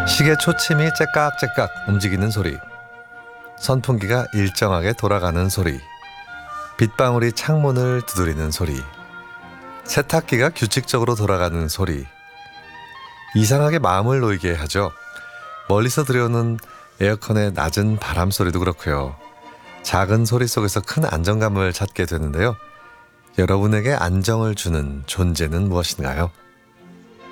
시계 초침이 째깍째깍 움직이는 소리, 선풍기가 일정하게 돌아가는 소리, 빗방울이 창문을 두드리는 소리, 세탁기가 규칙적으로 돌아가는 소리. 이상하게 마음을 놓이게 하죠. 멀리서 들려오는 에어컨의 낮은 바람 소리도 그렇고요. 작은 소리 속에서 큰 안정감을 찾게 되는데요. 여러분에게 안정을 주는 존재는 무엇인가요?